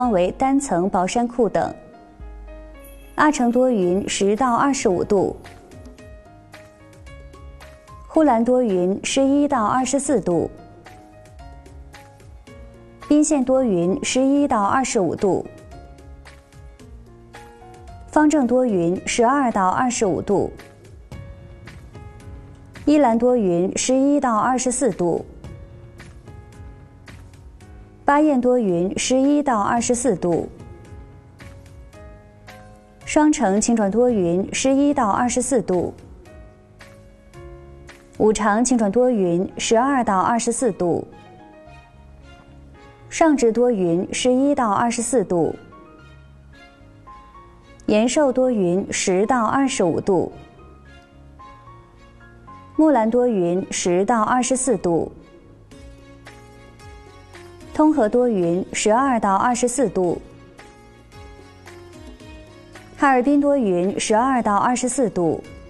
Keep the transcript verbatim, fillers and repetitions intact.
为单层薄山库等。阿城多云十到二十五度，呼兰多云十一到二十四度，宾县多云十一到二十五度，方正多云十二到二十五度，依兰多云十一到二十四度，巴彦多云十一到二十四度，双城晴转多云十一到二十四度，五常晴转多云十二到二十四度，上至多云十一到二十四度，延寿多云十到二十五度，木兰多云十到二十四度，通河多云十二到二十四度，哈尔滨多云十二到二十四度，